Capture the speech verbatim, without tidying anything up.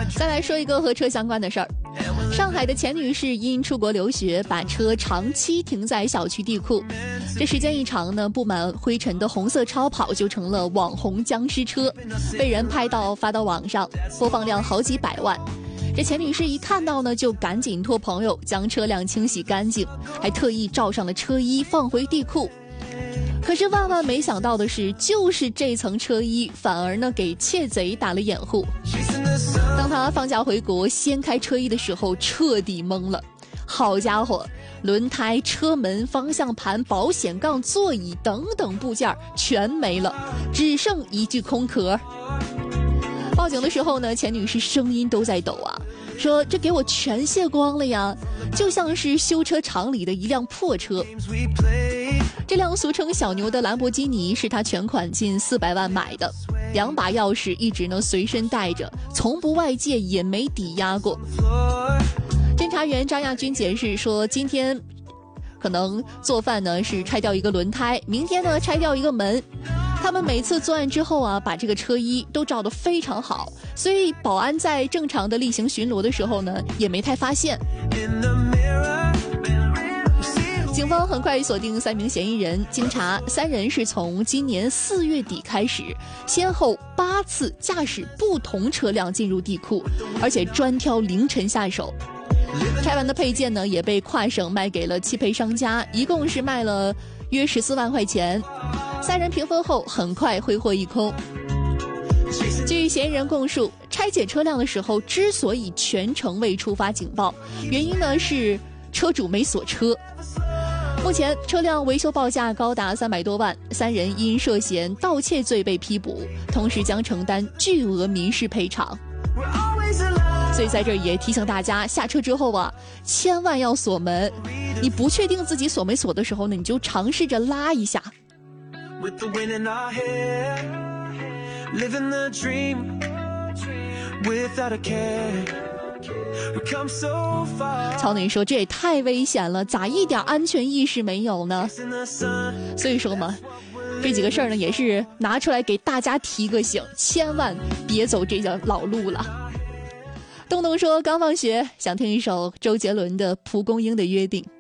再来说一个和车相关的事儿。上海的钱女士因出国留学，把车长期停在小区地库。这时间一长呢，布满灰尘的红色超跑就成了网红僵尸车，被人拍到发到网上，播放量好几百万。这钱女士一看到呢，就赶紧托朋友将车辆清洗干净，还特意罩上了车衣放回地库。可是万万没想到的是，就是这层车衣反而呢给窃贼打了掩护。当他放假回国掀开车衣的时候，彻底懵了。好家伙，轮胎、车门、方向盘、保险杠、座椅等等部件全没了，只剩一具空壳。报警的时候呢，钱女士声音都在抖啊，说这给我全卸光了呀，就像是修车厂里的一辆破车。这辆俗称小牛的兰博基尼是她全款近四百万买的，两把钥匙一直呢随身带着，从不外借，也没抵押过。侦查员张亚军解释说，今天可能做饭呢是拆掉一个轮胎，明天呢拆掉一个门。他们每次作案之后啊，把这个车衣都罩得非常好，所以保安在正常的例行巡逻的时候呢，也没太发现。警方很快锁定三名嫌疑人，经查，三人是从今年四月底开始，先后八次驾驶不同车辆进入地库，而且专挑凌晨下手。拆完的配件呢，也被跨省卖给了汽配商家，一共是卖了约十四万块钱。三人平分后，很快挥霍一空。据嫌疑人供述，拆解车辆的时候之所以全程未触发警报，原因呢是车主没锁车。目前车辆维修报价高达三百多万，三人因涉嫌盗窃罪被批捕，同时将承担巨额民事赔偿。所以在这儿也提醒大家，下车之后啊，千万要锁门。你不确定自己锁没锁的时候呢，你就尝试着拉一下。曹女说，这也太危险了，咋一点安全意识没有呢？所以说嘛，这几个事儿呢也是拿出来给大家提个醒，千万别走这条老路了。东东说，刚放学想听一首周杰伦的《蒲公英的约定》。